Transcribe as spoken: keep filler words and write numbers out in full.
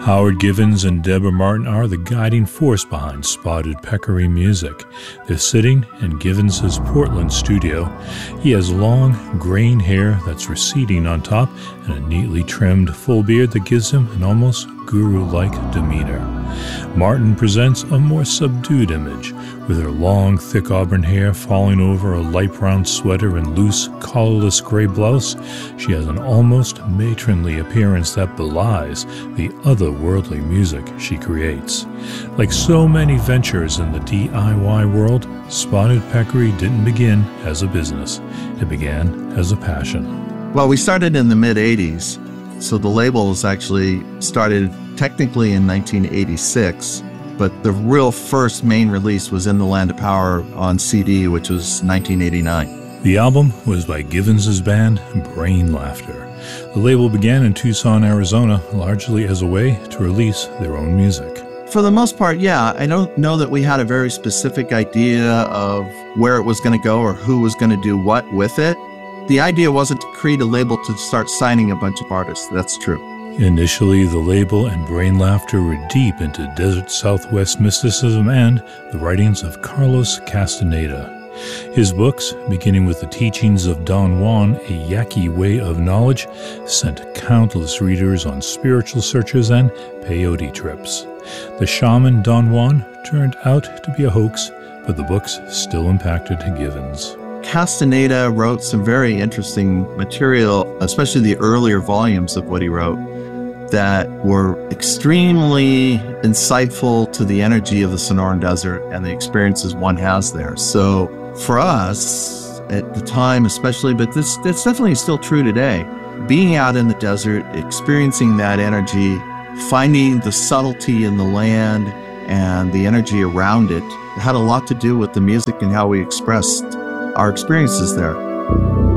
Howard Givens and Deborah Martin are the guiding force behind Spotted Peccary Music. They're sitting in Givens' Portland studio. He has long, graying hair that's receding on top and a neatly trimmed full beard that gives him an almost guru-like demeanor. Martin presents a more subdued image, with her long, thick auburn hair falling over a light brown sweater and loose, collarless gray blouse. She has an almost matronly appearance that belies the otherworldly music she creates. Like so many ventures in the D I Y world, Spotted Peccary didn't begin as a business. It began as a passion. Well, we started in the mid-eighties, so the label was actually started technically in nineteen eighty-six, but the real first main release was In the Land of Power on C D, which was nineteen eighty-nine. The album was by Givens' band, Brain Laughter. The label began in Tucson, Arizona, largely as a way to release their own music. For the most part, yeah. I don't know that we had a very specific idea of where it was going to go or who was going to do what with it. The idea wasn't to create a label to start signing a bunch of artists. That's true. Initially, the label and Brain Laughter were deep into desert Southwest mysticism and the writings of Carlos Castaneda. His books, beginning with the teachings of Don Juan, a Yaqui way of knowledge, sent countless readers on spiritual searches and peyote trips. The shaman Don Juan turned out to be a hoax, but the books still impacted Givens. Castaneda wrote some very interesting material, especially the earlier volumes of what he wrote, that were extremely insightful to the energy of the Sonoran Desert and the experiences one has there. So for us at the time especially, but this it's definitely still true today, being out in the desert, experiencing that energy, finding the subtlety in the land and the energy around it, had a lot to do with the music and how we expressed our experiences there.